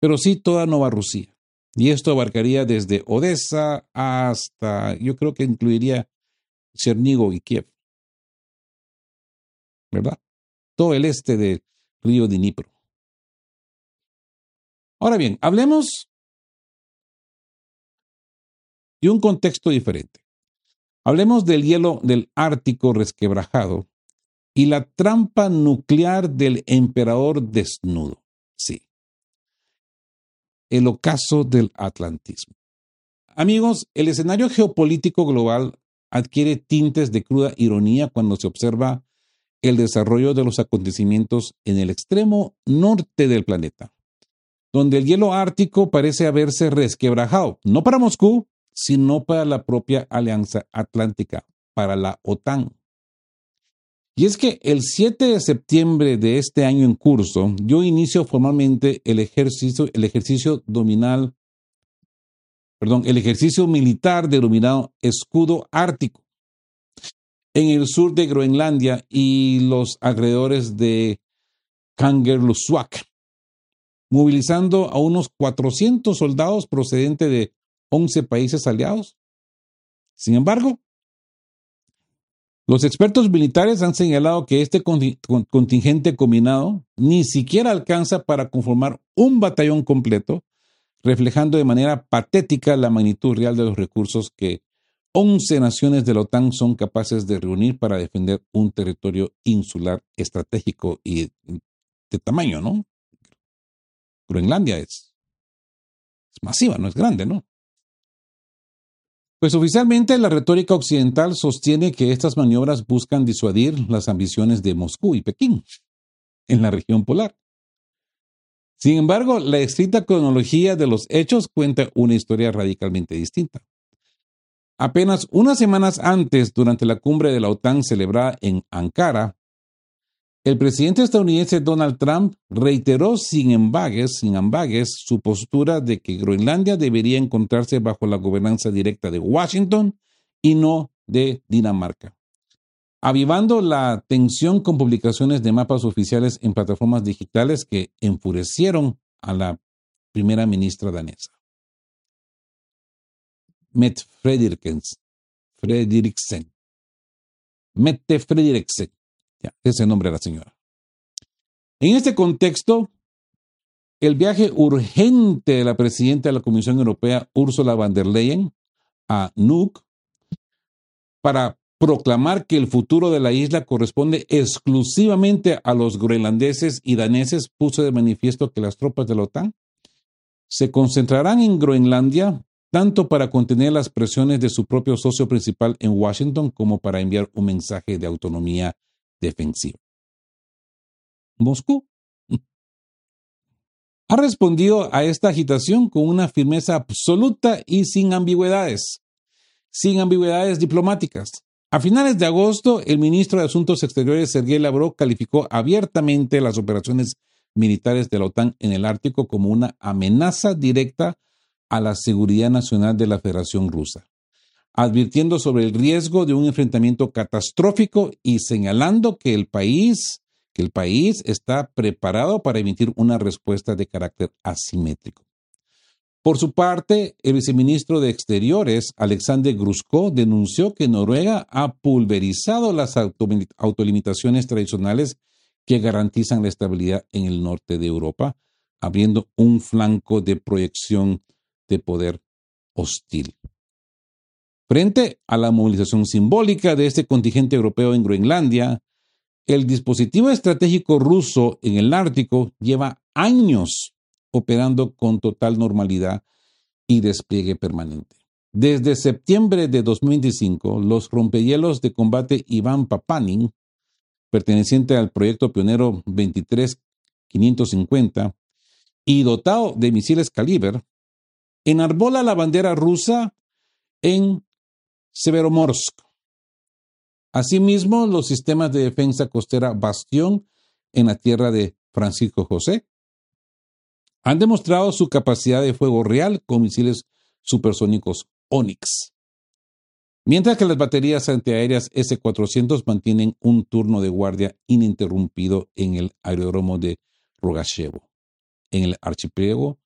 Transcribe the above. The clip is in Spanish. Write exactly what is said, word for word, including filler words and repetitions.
pero sí toda Nueva Rusia. Y esto abarcaría desde Odessa hasta, yo creo que incluiría Chernígov y Kiev, ¿verdad? Todo el este del río Dnipro. Ahora bien, hablemos de un contexto diferente. Hablemos del hielo del Ártico resquebrajado y la trampa nuclear del emperador desnudo. Sí. El ocaso del atlantismo. Amigos, el escenario geopolítico global adquiere tintes de cruda ironía cuando se observa el desarrollo de los acontecimientos en el extremo norte del planeta, donde el hielo ártico parece haberse resquebrajado, no para Moscú, sino para la propia Alianza Atlántica, para la OTAN. Y es que el siete de septiembre de este año en curso, dio inicio formalmente el ejercicio, el ejercicio dominal, perdón, el ejercicio militar denominado Escudo Ártico en el sur de Groenlandia y los alrededores de Kangerlussuaq, movilizando a unos cuatrocientos soldados procedentes de once países aliados. Sin embargo, los expertos militares han señalado que este contingente combinado ni siquiera alcanza para conformar un batallón completo, reflejando de manera patética la magnitud real de los recursos que once naciones de la OTAN son capaces de reunir para defender un territorio insular estratégico y de tamaño, ¿no? Groenlandia es, es masiva, no es grande, ¿no? Pues oficialmente la retórica occidental sostiene que estas maniobras buscan disuadir las ambiciones de Moscú y Pekín en la región polar. Sin embargo, la estricta cronología de los hechos cuenta una historia radicalmente distinta. Apenas unas semanas antes, durante la cumbre de la OTAN celebrada en Ankara, el presidente estadounidense Donald Trump reiteró sin ambages, sin ambages su postura de que Groenlandia debería encontrarse bajo la gobernanza directa de Washington y no de Dinamarca, avivando la tensión con publicaciones de mapas oficiales en plataformas digitales que enfurecieron a la primera ministra danesa. Mette Frederiksen. Frederiksen. Mette Frederiksen. Ya, ese nombre de la señora. En este contexto, el viaje urgente de la presidenta de la Comisión Europea, Ursula von der Leyen, a Nuuk, para proclamar que el futuro de la isla corresponde exclusivamente a los groenlandeses y daneses, puso de manifiesto que las tropas de la OTAN se concentrarán en Groenlandia tanto para contener las presiones de su propio socio principal en Washington como para enviar un mensaje de autonomía defensiva. Moscú ha respondido a esta agitación con una firmeza absoluta y sin ambigüedades, sin ambigüedades diplomáticas. A finales de agosto, el ministro de Asuntos Exteriores, Sergei Lavrov, calificó abiertamente las operaciones militares de la OTAN en el Ártico como una amenaza directa a la seguridad nacional de la Federación Rusa, advirtiendo sobre el riesgo de un enfrentamiento catastrófico y señalando que el país, que el país está preparado para emitir una respuesta de carácter asimétrico. Por su parte, el viceministro de Exteriores, Alexander Grushko, denunció que Noruega ha pulverizado las autolimitaciones tradicionales que garantizan la estabilidad en el norte de Europa, abriendo un flanco de proyección de poder hostil. Frente a la movilización simbólica de este contingente europeo en Groenlandia, el dispositivo estratégico ruso en el Ártico lleva años operando con total normalidad y despliegue permanente. Desde septiembre de dos mil veinticinco, los rompehielos de combate Iván Papanin, perteneciente al proyecto pionero veintitrés quinientos cincuenta y dotado de misiles Kaliber, enarbola la bandera rusa en Severomorsk. Asimismo, los sistemas de defensa costera Bastión en la tierra de Francisco José han demostrado su capacidad de fuego real con misiles supersónicos Onyx, mientras que las baterías antiaéreas ese cuatrocientos mantienen un turno de guardia ininterrumpido en el aeródromo de Rogashevo, en el archipiélago